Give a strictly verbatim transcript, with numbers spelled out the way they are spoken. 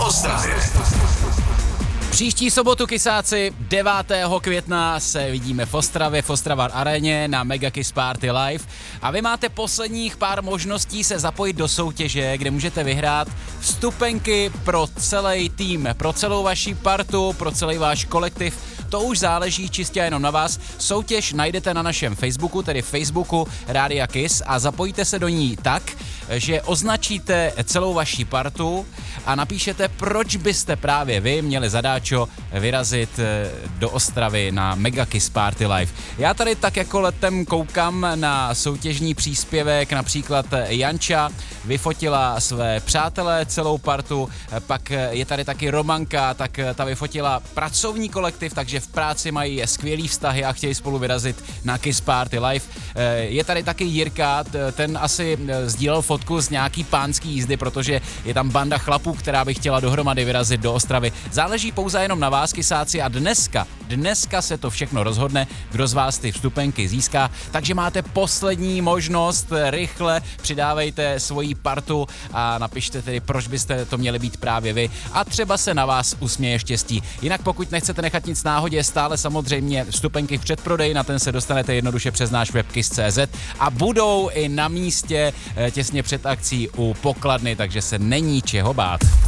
Ostravě. Příští sobotu, kysáci, devátého května se vidíme v Ostravě, v Ostravar Aréně na Mega Kiss Party Live a vy máte posledních pár možností se zapojit do soutěže, kde můžete vyhrát vstupenky pro celý tým, pro celou vaši partu, pro celý váš kolektiv. To už záleží čistě jenom na vás. Soutěž najdete na našem Facebooku, tedy Facebooku Rádia Kiss a zapojíte se do ní tak, že označíte celou vaši partu a napíšete, proč byste právě vy měli zadáčo vyrazit do Ostravy na Mega Kiss Party Live. Já tady tak jako letem koukám na soutěžní příspěvek, například Janča vyfotila své přátelé, celou partu, pak je tady taky Romanka, tak ta vyfotila pracovní kolektiv, takže v práci mají skvělý vztahy a chtějí spolu vyrazit na Kiss Party Live. Je tady taky Jirka, ten asi sdílel fotku z nějaký pánský jízdy, protože je tam banda chlapů, která by chtěla dohromady vyrazit do Ostravy. Záleží pouze jenom na vás, kysáci, a dneska, dneska se to všechno rozhodne, kdo z vás ty vstupenky získá, takže máte poslední možnost, rychle přidávejte svoji partu a napište tedy, proč byste to měli být právě vy a třeba se na vás usměje štěstí. Jinak pokud nechcete nechat nic náhodě, stále samozřejmě vstupenky v předprodeji, na ten se dostanete jednoduše přes náš web kiss tečka cé zet a budou i na místě těsně před akcí u pokladny, takže se není čeho bát.